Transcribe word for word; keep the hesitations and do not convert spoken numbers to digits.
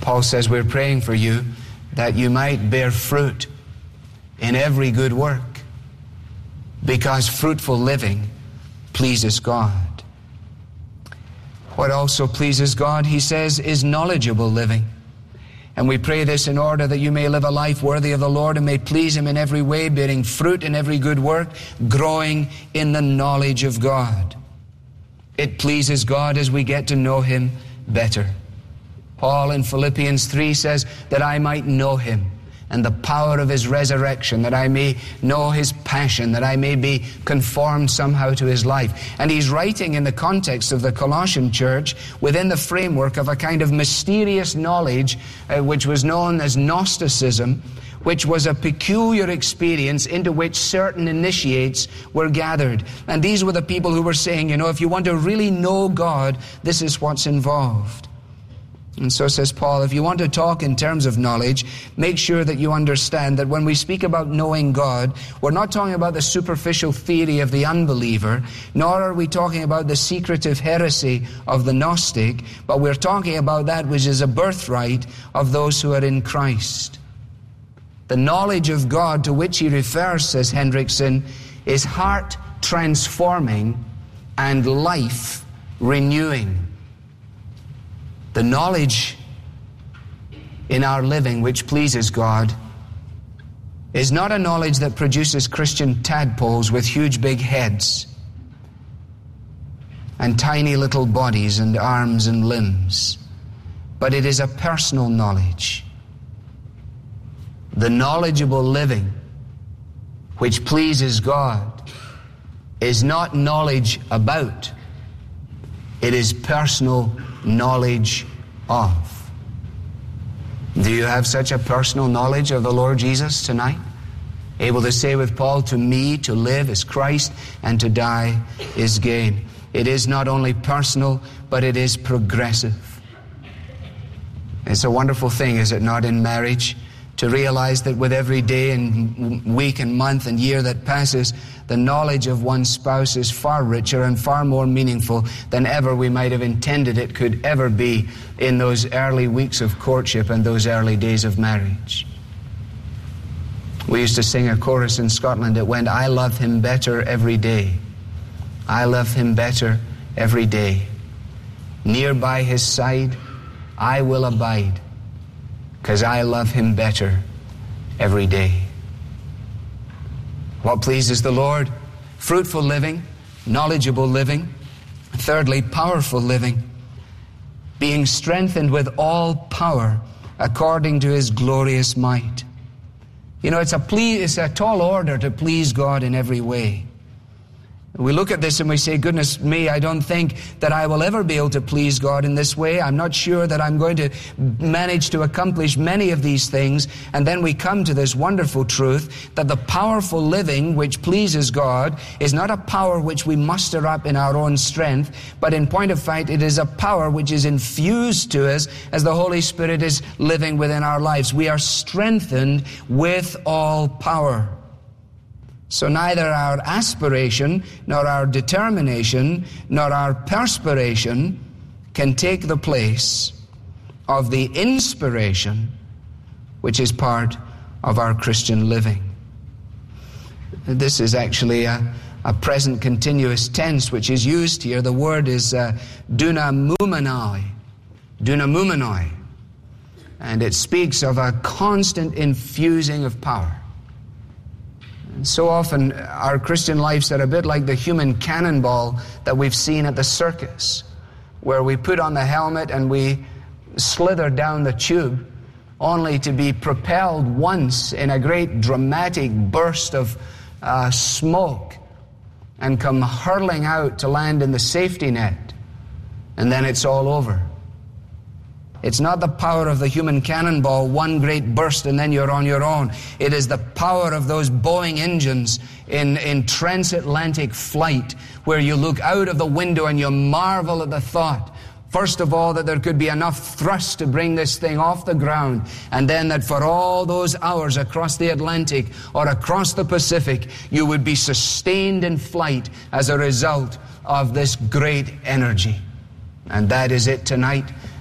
Paul says we're praying for you that you might bear fruit in every good work, because fruitful living pleases God. What also pleases God, he says, is knowledgeable living. And we pray this in order that you may live a life worthy of the Lord and may please Him in every way, bearing fruit in every good work, growing in the knowledge of God. It pleases God as we get to know Him better. Paul in Philippians three says that I might know Him and the power of His resurrection, that I may know His passion, that I may be conformed somehow to His life. And he's writing in the context of the Colossian church within the framework of a kind of mysterious knowledge uh, which was known as Gnosticism, which was a peculiar experience into which certain initiates were gathered. And these were the people who were saying, you know, if you want to really know God, this is what's involved. And so says Paul, if you want to talk in terms of knowledge, make sure that you understand that when we speak about knowing God, we're not talking about the superficial theory of the unbeliever, nor are we talking about the secretive heresy of the Gnostic, but we're talking about that which is a birthright of those who are in Christ. The knowledge of God to which he refers, says Hendrickson, is heart transforming and life renewing. The knowledge in our living which pleases God is not a knowledge that produces Christian tadpoles with huge big heads and tiny little bodies and arms and limbs, but it is a personal knowledge. The knowledgeable living which pleases God is not knowledge about, it is personal knowledge of. Do you have such a personal knowledge of the Lord Jesus tonight? Able to say with Paul, to me to live is Christ and to die is gain. It is not only personal, but it is progressive. It's a wonderful thing, is it not, in marriage, to realize that with every day and week and month and year that passes, the knowledge of one's spouse is far richer and far more meaningful than ever we might have intended it could ever be in those early weeks of courtship and those early days of marriage. We used to sing a chorus in Scotland that went, I love him better every day. I love him better every day. Near by his side, I will abide, 'cause I love him better every day. What pleases the Lord? Fruitful living, knowledgeable living. Thirdly, powerful living, being strengthened with all power according to his glorious might. You know, it's a ple- it's a tall order to please God in every way. We look at this and we say, goodness me, I don't think that I will ever be able to please God in this way. I'm not sure that I'm going to manage to accomplish many of these things. And then we come to this wonderful truth that the powerful living which pleases God is not a power which we muster up in our own strength, but in point of fact, it is a power which is infused to us as the Holy Spirit is living within our lives. We are strengthened with all power. So neither our aspiration, nor our determination, nor our perspiration can take the place of the inspiration which is part of our Christian living. This is actually a, a present continuous tense which is used here. The word is uh, dunamumenoi, dunamumenoi, and it speaks of a constant infusing of power. So often our Christian lives are a bit like the human cannonball that we've seen at the circus, where we put on the helmet and we slither down the tube only to be propelled once in a great dramatic burst of uh, smoke and come hurling out to land in the safety net, and then it's all over. It's not the power of the human cannonball, one great burst and then you're on your own. It is the power of those Boeing engines in, in transatlantic flight, where you look out of the window and you marvel at the thought, first of all, that there could be enough thrust to bring this thing off the ground, and then that for all those hours across the Atlantic or across the Pacific, you would be sustained in flight as a result of this great energy. And that is it tonight.